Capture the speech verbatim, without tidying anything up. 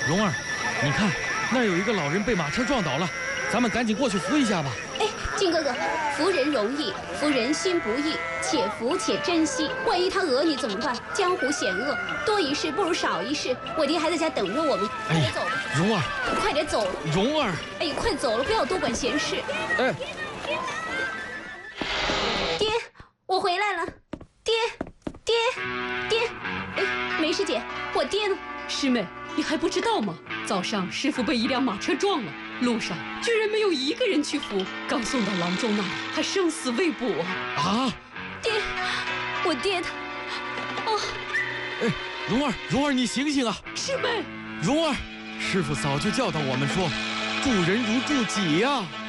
蓉儿，你看那儿有一个老人被马车撞倒了，咱们赶紧过去扶一下吧。 哎，靖哥哥，扶人容易，扶人心不易，且扶且珍惜。万一他讹你怎么办？江湖险恶，多一事不如少一事。我爹还在家等着我们， 哎呀， 走吧， 蓉儿， 快点走。 蓉儿， 哎，快走了，不要多管闲事。 哎， 爹，我回来了。爹，爹，爹，哎，梅师姐，我爹呢？ 师妹，你还不知道吗？早上师傅被一辆马车撞了，路上居然没有一个人去扶，刚送到郎中那里，还生死未卜啊！ 啊， 爹，我爹他，哦， 哎，蓉儿，蓉儿，你醒醒啊！ 师妹， 蓉儿，师傅早就教导我们说，助人如助己呀。